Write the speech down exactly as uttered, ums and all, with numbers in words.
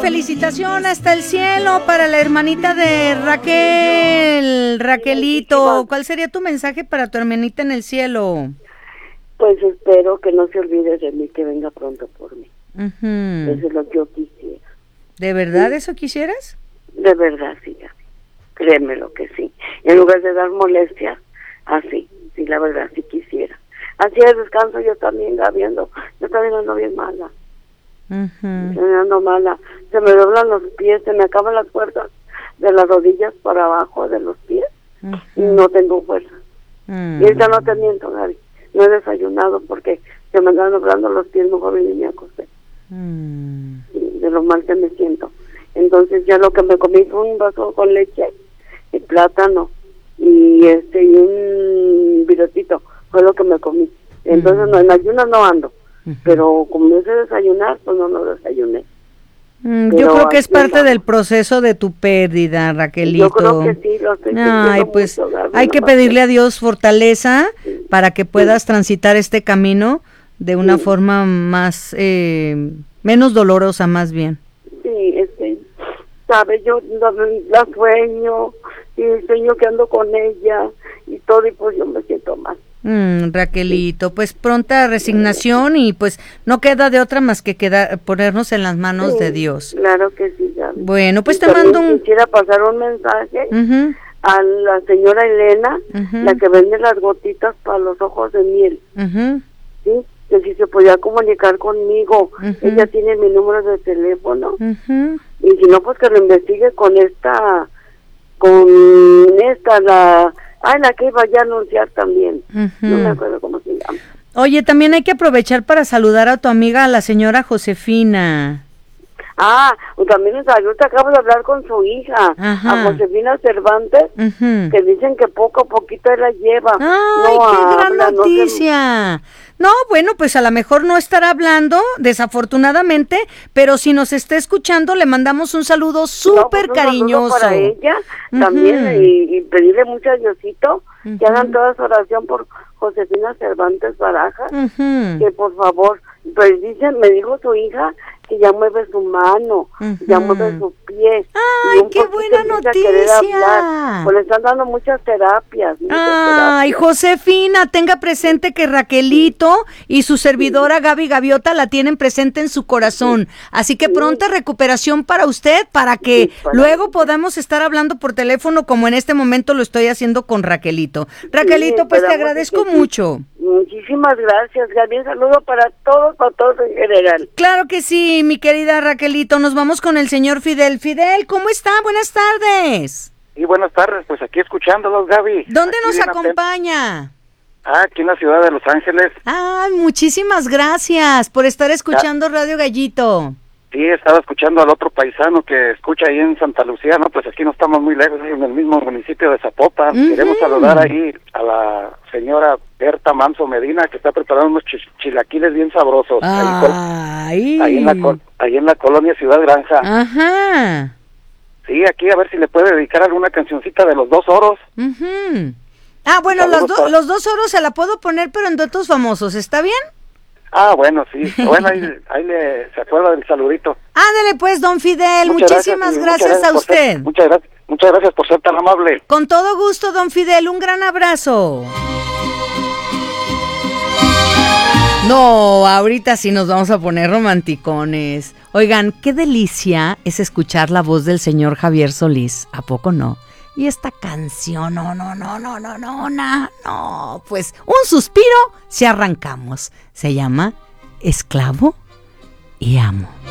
felicitación hasta el cielo para la hermanita de Raquel, Raquelito. ¿Cuál sería tu mensaje para tu hermanita en el cielo? Pues espero que no se olvide de mí, que venga pronto por mí. Uh-huh. Eso es lo que yo quisiera. ¿De verdad ¿Sí? eso quisieras? De verdad, sí, Gaby. Créeme lo que sí. En lugar de dar molestia, así, sí, la verdad, sí quisiera. Así de descanso yo también, Gaby, ando, yo también ando bien mala. Uh-huh. Se me ando mala, se me doblan los pies, se me acaban las fuerzas de las rodillas para abajo de los pies, uh-huh. y no tengo fuerza. Uh-huh. Y ahorita no te miento, Gaby, no he desayunado porque se me andan doblando los pies, mejor vine y me acosté. Uh-huh. De lo mal que me siento. Entonces ya lo que me comí fue un vaso con leche y plátano y este y un virotito, fue lo que me comí. Entonces uh-huh. no, en ayunas no ando. Uh-huh. Pero como no sé desayunar, pues no lo desayuné. Mm, yo creo que es parte no. del proceso de tu pérdida, Raquelito. Yo creo que sí, lo estoy Ay, pues mucho, Gaby, hay que pedirle a Dios fortaleza sí. para que puedas sí. transitar este camino de una sí. forma más, eh, menos dolorosa, más bien. Sí, este, sabes, yo la, la sueño, y sueño que ando con ella, y todo, y pues yo me siento mal. Mm, Raquelito, pues pronta resignación y pues no queda de otra más que quedar, ponernos en las manos sí, de Dios. Claro que sí, Gaby. Bueno, pues y te mando un... quisiera pasar un mensaje uh-huh. a la señora Elena, uh-huh. la que vende las gotitas para los ojos de miel, uh-huh. ¿sí? Que si se podía comunicar conmigo, uh-huh. ella tiene mi número de teléfono, uh-huh. y si no, pues que lo investigue con esta, con esta, la... Ay, la que iba ya a anunciar también. Uh-huh. No me acuerdo cómo se llama. Oye, también hay que aprovechar para saludar a tu amiga, a la señora Josefina. Ah, también ahorita acabo de hablar con su hija, Ajá. a Josefina Cervantes, uh-huh. que dicen que poco a poquito la lleva. ¡Ay, no qué habla, gran noticia! No, se... no, bueno, pues a lo mejor no estará hablando, desafortunadamente, pero si nos está escuchando, le mandamos un saludo súper no, pues cariñoso. para ella uh-huh. también, y, y pedirle mucho a Diosito uh-huh. que hagan toda su oración por Josefina Cervantes Barajas, uh-huh. que por favor, pues dicen, me dijo su hija, que ya mueve su mano, uh-huh. ya mueve su pie. ¡Ay, qué buena noticia! Pues le están dando muchas terapias. Muchas ¡Ay, terapias. Josefina, tenga presente que Raquelito y su servidora sí. Gaby Gaviota la tienen presente en su corazón. Así que sí. pronta recuperación para usted, para que sí, para luego mí. podamos estar hablando por teléfono como en este momento lo estoy haciendo con Raquelito. Raquelito, sí, pues te agradezco mucho. Muchísimas gracias, Gaby. Un saludo para todos, para todos en general. Claro que sí, mi querida Raquelito. Nos vamos con el señor Fidel. Fidel, ¿cómo está? Buenas tardes. Y buenas tardes, pues aquí escuchándolos, Gaby. ¿Dónde aquí nos acompaña? Ah, aquí en la ciudad de Los Ángeles. Ah, muchísimas gracias por estar escuchando ah. Radio Gallito. Sí, estaba escuchando al otro paisano que escucha ahí en Santa Lucía, ¿no? Pues aquí no estamos muy lejos, en el mismo municipio de Zapopan. Uh-huh. Queremos saludar ahí a la señora Berta Manso Medina, que está preparando unos ch- chilaquiles bien sabrosos. Ahí, ahí, en la, ahí en la colonia Ciudad Granja. Ajá. Sí, aquí a ver si le puede dedicar alguna cancioncita de Los Dos Oros. Uh-huh. Ah, bueno, los, do- los Dos Oros se la puedo poner, pero en duetos famosos, ¿está bien? Ah, bueno, sí. Bueno, ahí, ahí le, se acuerda del saludito. Ándele pues, don Fidel. Muchas Muchísimas gracias, gracias, gracias a usted. Ser, muchas gracias. Muchas gracias por ser tan amable. Con todo gusto, don Fidel. Un gran abrazo. No, ahorita sí nos vamos a poner romanticones. Oigan, qué delicia es escuchar la voz del señor Javier Solís. ¿A poco no? Y esta canción, no, no, no, no, no, no, no, no, pues un suspiro si arrancamos. Se llama Esclavo y Amo.